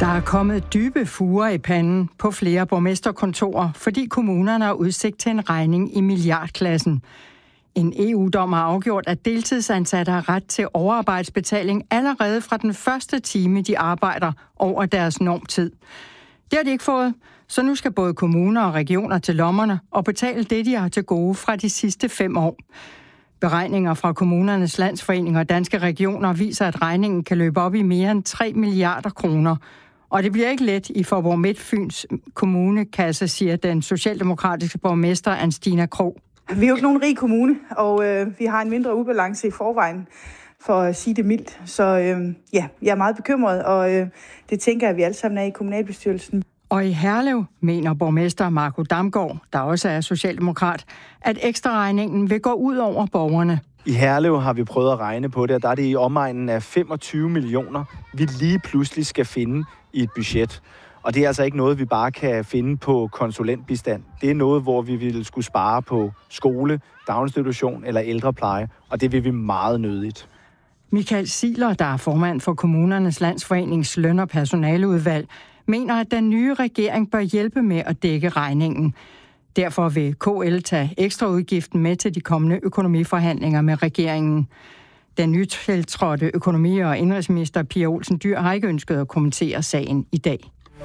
Der er kommet dybe fuger i panden på flere borgmesterkontorer, fordi kommunerne har udsigt til en regning i milliardklassen. En EU-dom har afgjort, at deltidsansatte har ret til overarbejdsbetaling allerede fra den første time, de arbejder over deres normtid. Det har de ikke fået, så nu skal både kommuner og regioner til lommerne og betale det, de har til gode fra de sidste 5 år. Beregninger fra Kommunernes Landsforening og Danske Regioner viser, at regningen kan løbe op i mere end 3 milliarder kroner. Og det bliver ikke let i Faaborg Midtfyns kommunekasse, siger den socialdemokratiske borgmester Anstina Krog. Vi er jo ikke nogen rig kommune, og vi har en mindre ubalance i forvejen, for at sige det mildt. Så jeg er meget bekymret, og det tænker jeg, at vi alle sammen er i kommunalbestyrelsen. Og i Herlev mener borgmester Marco Damgaard, der også er socialdemokrat, at ekstraregningen vil gå ud over borgerne. I Herlev har vi prøvet at regne på det, og der er det i omegnen af 25 millioner, vi lige pludselig skal finde i et budget. Og det er altså ikke noget, vi bare kan finde på konsulentbistand. Det er noget, hvor vi vil skulle spare på skole, daginstitution eller ældrepleje, og det vil vi meget nødigt. Michael Siler, der er formand for Kommunernes Landsforenings løn- og personaleudvalg, mener, at den nye regering bør hjælpe med at dække regningen. Derfor vil KL tage ekstraudgiften med til de kommende økonomiforhandlinger med regeringen. Den nytiltrådte økonomi- og indenrigsminister Pia Olsen Dyhr har ikke ønsket at kommentere sagen i dag.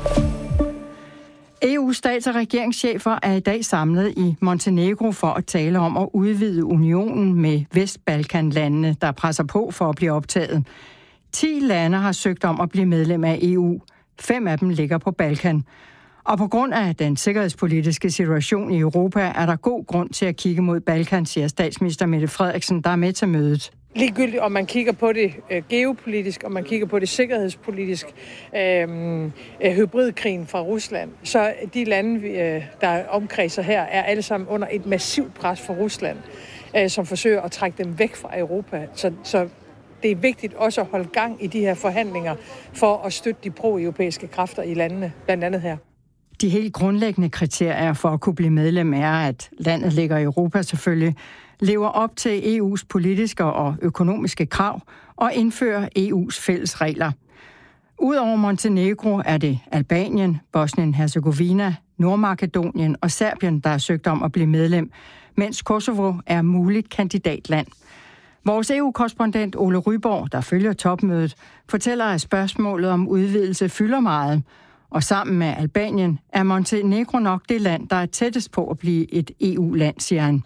EU's stats- og regeringschefer er i dag samlet i Montenegro for at tale om at udvide unionen med Vestbalkanlandene, der presser på for at blive optaget. 10 lande har søgt om at blive medlem af EU. 5 af dem ligger på Balkan. Og på grund af den sikkerhedspolitiske situation i Europa, er der god grund til at kigge mod Balkan, siger statsminister Mette Frederiksen, der er med til mødet. Ligegyldigt om man kigger på det geopolitisk, om man kigger på det sikkerhedspolitisk, hybridkrigen fra Rusland, så de lande, der omkredser her, er alle sammen under et massivt pres fra Rusland, som forsøger at trække dem væk fra Europa. Så det er vigtigt også at holde gang i de her forhandlinger for at støtte de pro-europæiske kræfter i landene, blandt andet her. De helt grundlæggende kriterier for at kunne blive medlem er, at landet ligger i Europa selvfølgelig, lever op til EU's politiske og økonomiske krav og indfører EU's fælles regler. Udover Montenegro er det Albanien, Bosnien-Herzegovina, Nordmakedonien og Serbien, der har søgt om at blive medlem, mens Kosovo er muligt kandidatland. Vores EU-korrespondent Ole Ryborg, der følger topmødet, fortæller, at spørgsmålet om udvidelse fylder meget. Og sammen med Albanien er Montenegro nok det land, der er tættest på at blive et EU-land, siger han.